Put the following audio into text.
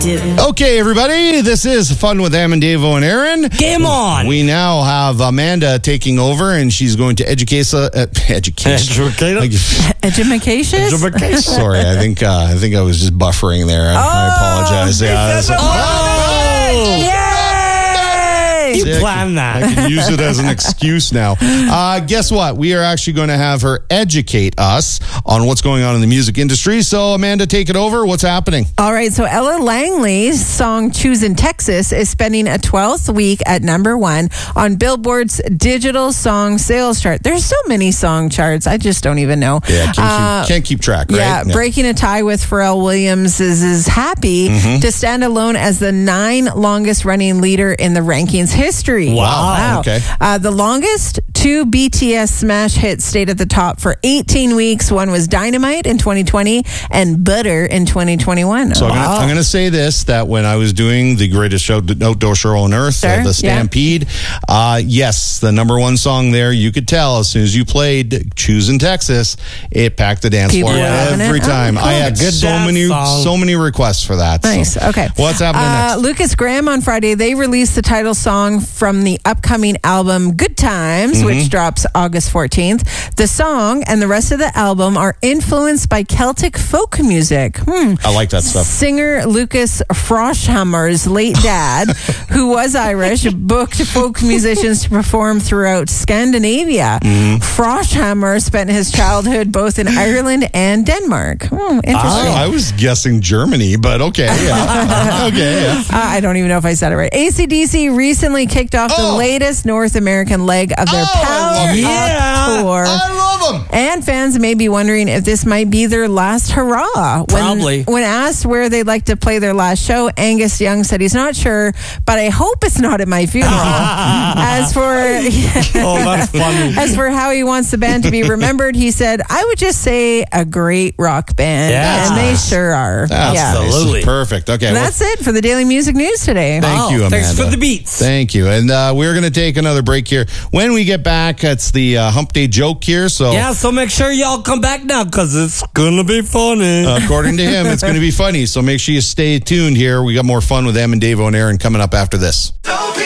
do. Okay, everybody, this is Fun with Am and Davo and Aaron. Game on! We now have Amanda taking over, and she's going to educate us. Education? Edumacacious? Sorry, I think I was just buffering there. I apologize. You planned that. I can use it as an excuse now. Guess what? We are actually going to have her educate us on what's going on in the music industry. So, Amanda, take it over. What's happening? All right, so Ella Langley's song Choosing Texas is spending a 12th week at #1 on Billboard's digital song sales chart. There's so many song charts, I just don't even know. Yeah, can't keep track, right? Yeah, breaking a tie with Pharrell Williams is happy to stand alone as the 9 longest running leader in the rankings history. Wow. Okay. The longest 2 BTS smash hits stayed at the top for 18 weeks. One was Dynamite in 2020 and Butter in 2021. So I'm going to say this, that when I was doing the greatest outdoor show on earth, the Stampede, yes, the #1 song there, you could tell as soon as you played Choosing Texas, it packed the dance floor every time. Cool. I had so many requests for that. Nice. So. Okay. What's happening next? Lucas Graham on Friday, they released the title song from the upcoming album Good Times, which drops August 14th. The song and the rest of the album are influenced by Celtic folk music. I like that stuff. Singer Lucas Froshhammer's late dad, who was Irish, booked folk musicians to perform throughout Scandinavia. Froshhammer spent his childhood both in Ireland and Denmark. Interesting. I was guessing Germany, but okay. Yeah. Okay. Yeah. I don't even know if I said it right. AC/DC recently kicked off the latest North American leg of their Power Up tour. I love them. And fans may be wondering if this might be their last hurrah. Probably. When asked where they'd like to play their last show, Angus Young said he's not sure, but I hope it's not at my funeral. As that's funny. As for how he wants the band to be remembered, he said, I would just say a great rock band. Yeah. And they sure are. Absolutely. Perfect. Okay. And that's it for the Daily Music News today. Thank you, Amanda. Thanks for the beats. Thank you. And we're going to take another break here. When we get back, it's the Hump Day joke here. So make sure y'all come back now because it's going to be funny. According to him, it's going to be funny. So make sure you stay tuned here. We got more fun with Am and Davo and Aaron coming up after this.